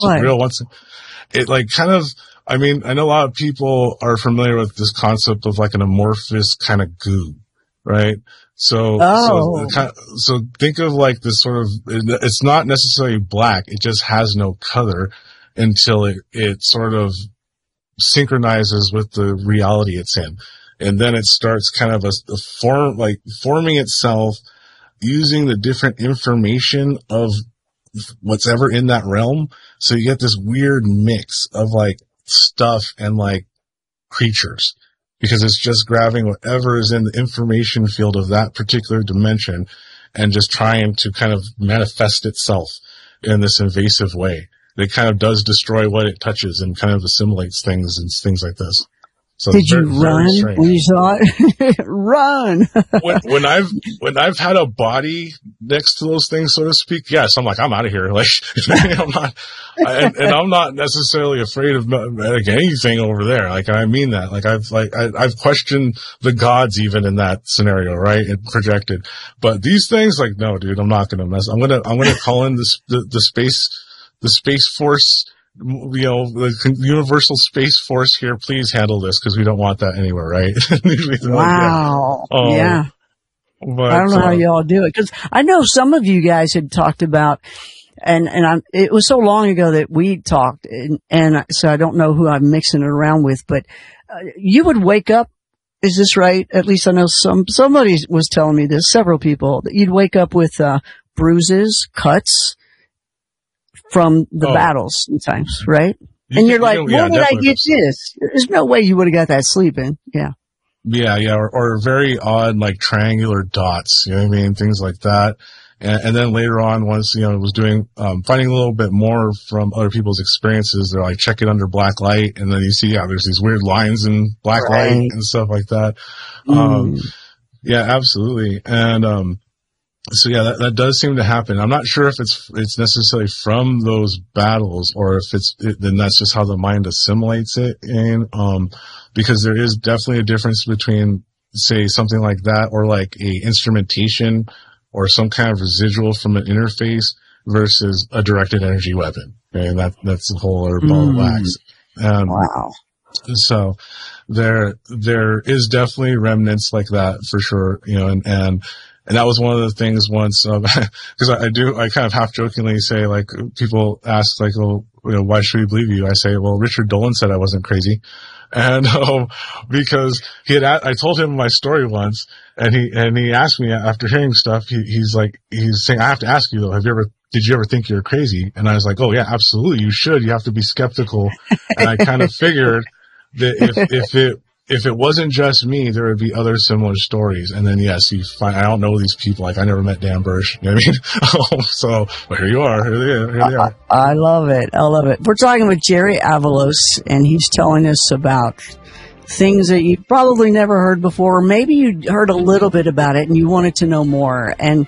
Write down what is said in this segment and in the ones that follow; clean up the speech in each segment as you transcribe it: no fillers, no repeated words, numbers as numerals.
What? real. Once it like kind of, I mean, I know a lot of people are familiar with this concept of like an amorphous kind of goo, right? So think of like this sort of, it's not necessarily black. It just has no color until it sort of synchronizes with the reality it's in. And then it starts kind of forming itself using the different information of what's ever in that realm. So you get this weird mix of like stuff and like creatures, because it's just grabbing whatever is in the information field of that particular dimension and just trying to kind of manifest itself in this invasive way. It kind of does destroy what it touches and kind of assimilates things and things like this. So did you run when you saw it? Run! when I've had a body next to those things, so to speak, yes, I'm like, I'm out of here. Like, I'm not, I'm not necessarily afraid of like anything over there. Like, I mean that. Like, I've questioned the gods even in that scenario, right? And projected. But these things, like, no, dude, I'm not gonna mess. I'm gonna call in the space force. You know, the universal space force here, please handle this, because we don't want that anywhere, right? Wow. Like yeah. But, I don't know how y'all do it, because I know some of you guys had talked about, and it was so long ago that we talked, and so I don't know who I'm mixing it around with, but you would wake up, is this right? At least I know somebody was telling me this, several people, that you'd wake up with bruises, cuts, from the battles sometimes, right? And you're like, where did I get this? There's no way you would have got that sleeping. Yeah. Yeah, or very odd, like triangular dots, you know what I mean? Things like that. And then later on, once, you know, it was doing, finding a little bit more from other people's experiences, they're like, check it under black light. And then you see, there's these weird lines in black light and stuff like that. Yeah, absolutely. And, so yeah, that does seem to happen. I'm not sure if it's necessarily from those battles, or if then that's just how the mind assimilates it in, because there is definitely a difference between, say, something like that, or like a instrumentation or some kind of residual from an interface versus a directed energy weapon. And that's a whole other ball of wax. Wow. So there is definitely remnants like that for sure, you know, and that was one of the things once, because I kind of half jokingly say, like, people ask, like, well, you know, why should we believe you? I say, well, Richard Dolan said I wasn't crazy. And, because I told him my story once, and he asked me after hearing stuff, he's saying, I have to ask you though, did you ever think you're crazy? And I was like, oh yeah, absolutely. You should. You have to be skeptical. And I kind of figured that if it wasn't just me, there would be other similar stories. And then, yes, I don't know these people. Like, I never met Dan Bursch. You know what I mean? So, but here you are. Here they are. I love it. I love it. We're talking with Jerry Avalos, and he's telling us about things that you probably never heard before, or maybe you heard a little bit about it and you wanted to know more. And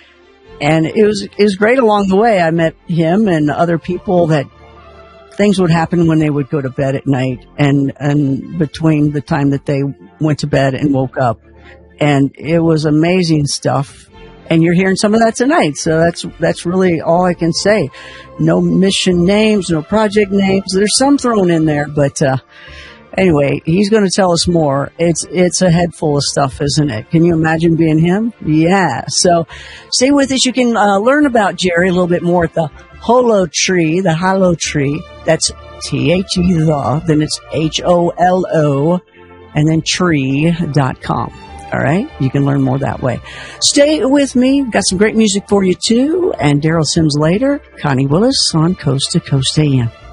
it was great along the way. I met him and other people that things would happen when they would go to bed at night and between the time that they went to bed and woke up. And it was amazing stuff. And you're hearing some of that tonight. So that's really all I can say. No mission names, no project names. There's some thrown in there, but, anyway, he's going to tell us more. It's a head full of stuff, isn't it? Can you imagine being him? Yeah. So stay with us. You can learn about Jerry a little bit more at the Holo Tree, the Hollow Tree. That's THE, then it's HOLO, and then tree.com. All right? You can learn more that way. Stay with me. Got some great music for you, too. And Daryl Sims later. Connie Willis on Coast to Coast AM.